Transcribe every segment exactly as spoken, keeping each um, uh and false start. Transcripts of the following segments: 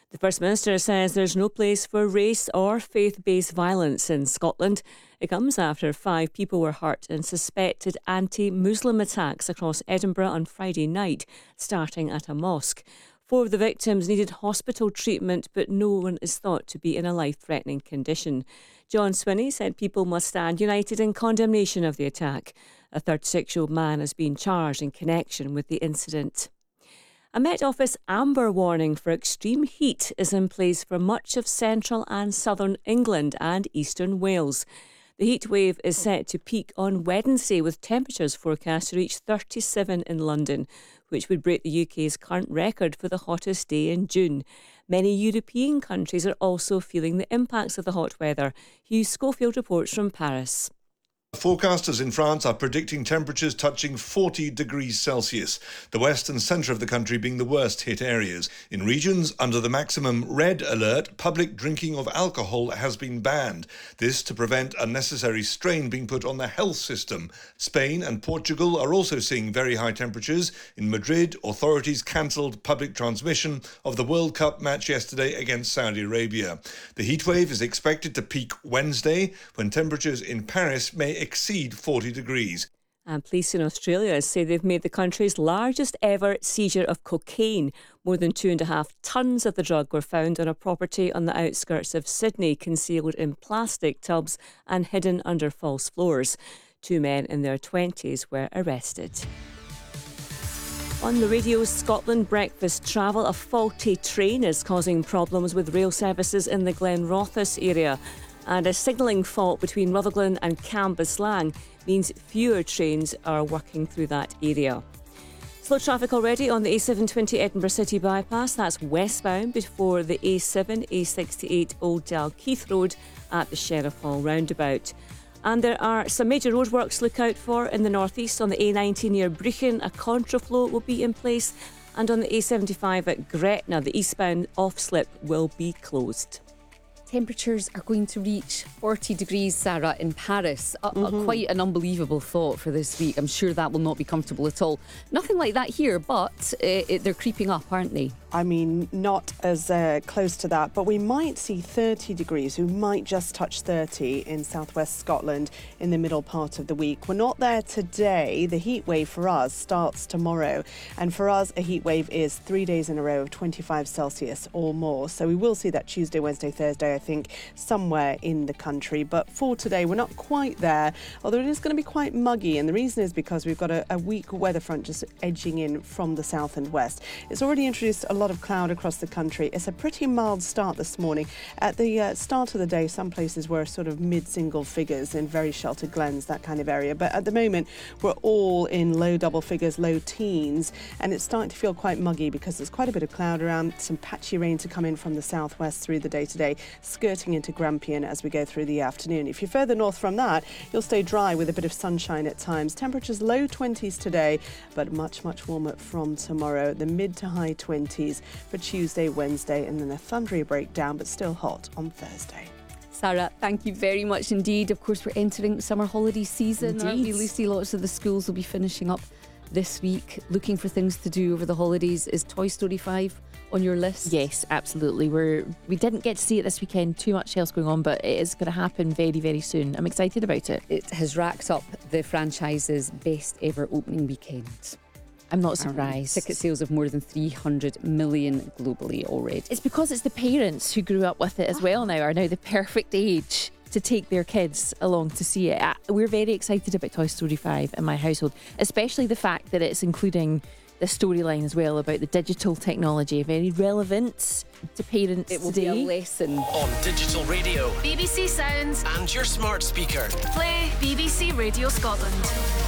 The First Minister says there's no place for race or faith-based violence in Scotland. It comes after five people were hurt in suspected anti-Muslim attacks across Edinburgh on Friday night, starting at a mosque. Four of the victims needed hospital treatment, but no one is thought to be in a life-threatening condition. John Swinney said people must stand united in condemnation of the attack. A thirty-six-year-old man has been charged in connection with the incident. A Met Office amber warning for extreme heat is in place for much of central and southern England and eastern Wales. The heat wave is set to peak on Wednesday, with temperatures forecast to reach thirty-seven in London, which would break the U K's current record for the hottest day in June. Many European countries are also feeling the impacts of the hot weather. Hugh Schofield reports from Paris. Forecasters in France are predicting temperatures touching forty degrees Celsius, the west and centre of the country being the worst hit areas. In regions under the maximum red alert, public drinking of alcohol has been banned. This to prevent unnecessary strain being put on the health system. Spain and Portugal are also seeing very high temperatures. In Madrid, authorities cancelled public transmission of the World Cup match yesterday against Saudi Arabia. The heatwave is expected to peak Wednesday, when temperatures in Paris may exceed forty degrees. And police in Australia say they've made the country's largest ever seizure of cocaine. More than two and a half tonnes of the drug were found on a property on the outskirts of Sydney, concealed in plastic tubs and hidden under false floors. Two men in their twenties were arrested. On the Radio Scotland breakfast travel, a faulty train is causing problems with rail services in the Glenrothes area. And a signalling fault between Rutherglen and Cambuslang means fewer trains are working through that area. Slow traffic already on the A seven twenty Edinburgh City Bypass. That's westbound before the A seven, A sixty-eight Old Dalkeith Road at the Sheriff Hall roundabout. And there are some major roadworks to look out for in the northeast. On the A ninety near Brechin, a contraflow will be in place. And on the A seventy-five at Gretna, the eastbound off-slip will be closed. Temperatures are going to reach forty degrees, Sarah, in Paris. A, mm-hmm. a, quite an unbelievable thought for this week. I'm sure that will not be comfortable at all. Nothing like that here, but uh, it, they're creeping up, aren't they? I mean, not as uh, close to that, but we might see thirty degrees. We might just touch thirty in southwest Scotland in the middle part of the week. We're not there today. The heat wave for us starts tomorrow. And for us, a heat wave is three days in a row of twenty-five Celsius or more. So we will see that Tuesday, Wednesday, Thursday, I think, somewhere in the country. But for today, we're not quite there, although it is going to be quite muggy. And the reason is because we've got a, a weak weather front just edging in from the south and west. It's already introduced a lot of cloud across the country. It's a pretty mild start this morning. At the uh, start of the day, some places were sort of mid-single figures in very sheltered glens, that kind of area. But at the moment, we're all in low double figures, low teens, and it's starting to feel quite muggy because there's quite a bit of cloud around, some patchy rain to come in from the southwest through the day today, skirting into Grampian as we go through the afternoon. If you're further north from that, you'll stay dry with a bit of sunshine at times. Temperatures low twenties today, but much, much warmer from tomorrow. The mid to high twenties for Tuesday, Wednesday, and then a thundery breakdown, but still hot on Thursday. Sarah, thank you very much indeed. Of course, we're entering summer holiday season. Indeed. Aren't we, Lucy? Lots of the schools will be finishing up this week. Looking for things to do over the holidays. Is Toy Story five on your list? Yes, absolutely. We're we didn't get to see it this weekend. Too much else going on, but it is going to happen very, very soon. I'm excited about it. It has racked up the franchise's best ever opening weekend. I'm not surprised. Um, ticket sales of more than three hundred million globally already. It's because it's the parents who grew up with it as well now, are now the perfect age to take their kids along to see it. We're very excited about Toy Story five in my household, especially the fact that it's including the storyline as well about the digital technology, very relevant to parents It will today. be a lesson. On digital radio, B B C Sounds and your smart speaker. Play B B C Radio Scotland.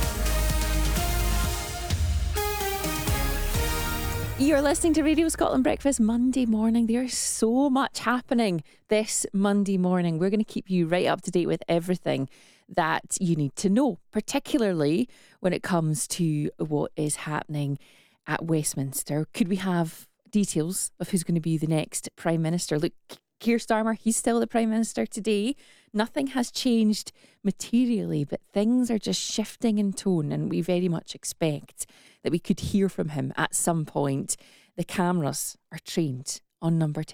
You're listening to Radio Scotland Breakfast Monday morning. There's so much happening this Monday morning. We're going to keep you right up to date with everything that you need to know, particularly when it comes to what is happening at Westminster. Could we have details of who's going to be the next Prime Minister? Look, Keir Starmer, he's still the Prime Minister today. Nothing has changed materially, but things are just shifting in tone, and we very much expect that we could hear from him at some point. The cameras are trained on Number ten.